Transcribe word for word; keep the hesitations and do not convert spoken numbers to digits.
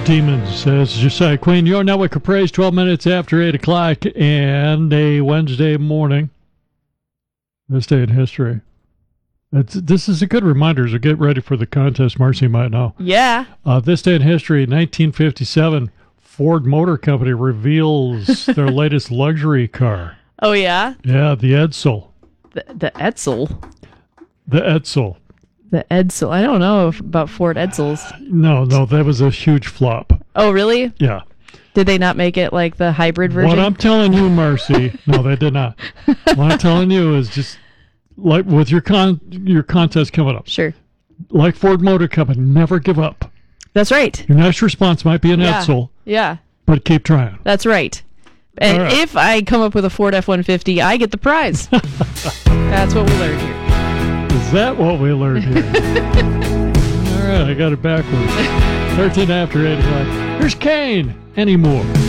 Demons, says Josiah Quinn. Your network of praise, twelve minutes after eight o'clock, and a Wednesday morning. This day in history. It's, this is a good reminder, so get ready for the contest. Marcy might know. Yeah. Uh, this day in history, nineteen fifty-seven, Ford Motor Company reveals their latest luxury car. Oh, yeah? Yeah, the Edsel. The, the Edsel? The Edsel. The Edsel. I don't know if, about Ford Edsels. No, no, that was a huge flop. Oh, really? Yeah. Did they not make it like the hybrid version? What I'm telling you, Marcy, no, they did not. What I'm telling you is just like with your con your contest coming up. Sure. Like Ford Motor Company, never give up. That's right. Your next response might be an Yeah. Edsel, Yeah. but keep trying. That's right. And All right. if I come up with a Ford F one fifty, I get the prize. That's what we learned here. Is that what we learned here? All right, I got it backwards. thirteen after eight o'clock. Here's Kane. Anymore.